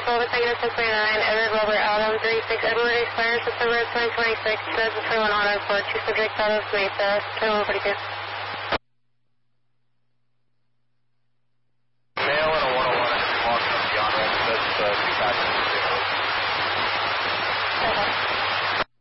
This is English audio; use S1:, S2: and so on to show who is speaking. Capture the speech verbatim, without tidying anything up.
S1: twelve executive six twenty-nine, Edward Robert Adam, thirty-six Edward expires September twenty twenty-six, two thousand twenty-one auto for two subjects out of Mesa, twenty-one forty-two.